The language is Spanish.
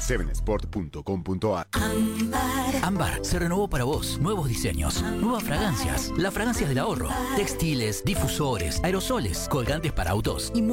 7sport.com.ar. Ámbar se renovó para vos. Nuevos diseños, nuevas fragancias. Las fragancias del ahorro. Textiles, difusores, aerosoles, colgantes para autos y